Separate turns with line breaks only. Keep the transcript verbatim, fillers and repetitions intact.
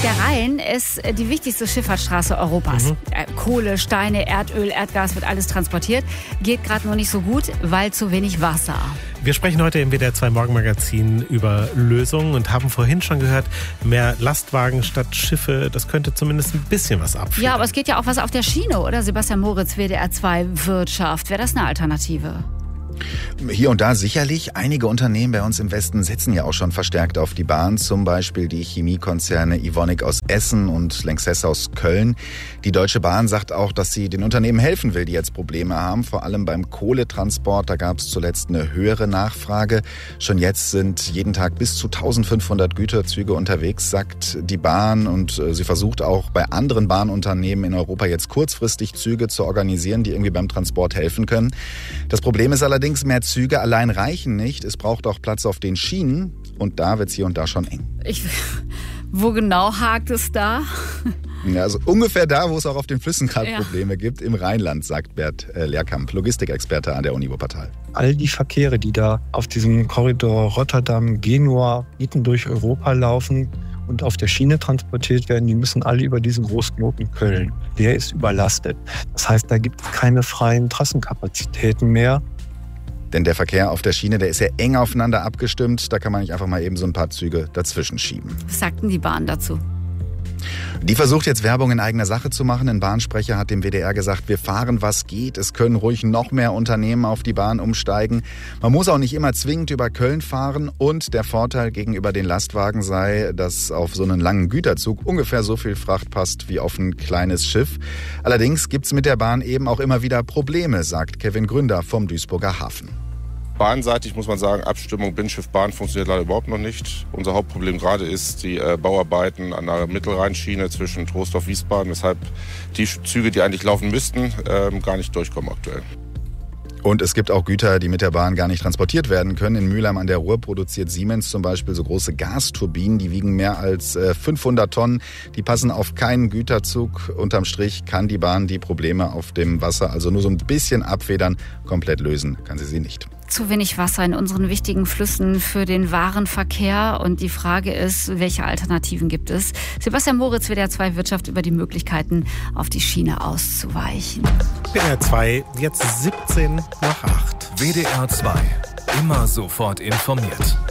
Der Rhein ist die wichtigste Schifffahrtsstraße Europas. Mhm. Kohle, Steine, Erdöl, Erdgas wird alles transportiert. Geht gerade nur nicht so gut, weil zu wenig Wasser.
Wir sprechen heute im W D R zwei Morgenmagazin über Lösungen und haben vorhin schon gehört, mehr Lastwagen statt Schiffe, das könnte zumindest ein bisschen was abfedern.
Ja, aber es geht ja auch was auf der Schiene, oder? Sebastian Moritz, W D R zwei Wirtschaft. Wäre das eine Alternative?
Hier und da sicherlich. Einige Unternehmen bei uns im Westen setzen ja auch schon verstärkt auf die Bahn. Zum Beispiel die Chemiekonzerne Evonik aus Essen und Lanxess aus Köln. Die Deutsche Bahn sagt auch, dass sie den Unternehmen helfen will, die jetzt Probleme haben. Vor allem beim Kohletransport, da gab es zuletzt eine höhere Nachfrage. Schon jetzt sind jeden Tag bis zu eintausendfünfhundert Güterzüge unterwegs, sagt die Bahn. Und sie versucht auch bei anderen Bahnunternehmen in Europa jetzt kurzfristig Züge zu organisieren, die irgendwie beim Transport helfen können. Das Problem ist allerdings, mehr Züge allein reichen nicht. Es braucht auch Platz auf den Schienen und da wird es hier und da schon eng.
Ich, wo genau hakt es da?
Ja, also ungefähr da, wo es auch auf den Flüssen gerade
ja.
Probleme gibt, im Rheinland, sagt Bert äh, Lehrkamp, Logistikexperte an der Uni Wuppertal.
All die Verkehre, die da auf diesem Korridor Rotterdam-Genua mitten durch Europa laufen und auf der Schiene transportiert werden, die müssen alle über diesen Großknoten Köln. Der ist überlastet. Das heißt, da gibt es keine freien Trassenkapazitäten mehr.
Denn der Verkehr auf der Schiene, der ist ja eng aufeinander abgestimmt. Da kann man nicht einfach mal eben so ein paar Züge dazwischen schieben.
Was sagt denn die Bahn dazu?
Die versucht jetzt Werbung in eigener Sache zu machen. Ein Bahnsprecher hat dem W D R gesagt, wir fahren, was geht. Es können ruhig noch mehr Unternehmen auf die Bahn umsteigen. Man muss auch nicht immer zwingend über Köln fahren. Und der Vorteil gegenüber den Lastwagen sei, dass auf so einen langen Güterzug ungefähr so viel Fracht passt wie auf ein kleines Schiff. Allerdings gibt's mit der Bahn eben auch immer wieder Probleme, sagt Kevin Gründer vom Duisburger Hafen.
Bahnseitig muss man sagen, Abstimmung Binnenschiff-Bahn funktioniert leider überhaupt noch nicht. Unser Hauptproblem gerade ist die äh, Bauarbeiten an der Mittelrheinschiene zwischen Troisdorf und Wiesbaden, weshalb die Züge, die eigentlich laufen müssten, äh, gar nicht durchkommen aktuell.
Und es gibt auch Güter, die mit der Bahn gar nicht transportiert werden können. In Mülheim an der Ruhr produziert Siemens zum Beispiel so große Gasturbinen, die wiegen mehr als fünfhundert Tonnen. Die passen auf keinen Güterzug. Unterm Strich kann die Bahn die Probleme auf dem Wasser also nur so ein bisschen abfedern. Komplett lösen kann sie sie nicht.
Zu wenig Wasser in unseren wichtigen Flüssen für den Warenverkehr. Und die Frage ist, welche Alternativen gibt es? Sebastian Moritz, W D R zwei Wirtschaft, über die Möglichkeiten, auf die Schiene auszuweichen.
W D R zwei, jetzt siebzehn nach acht.
W D R zwei, immer sofort informiert.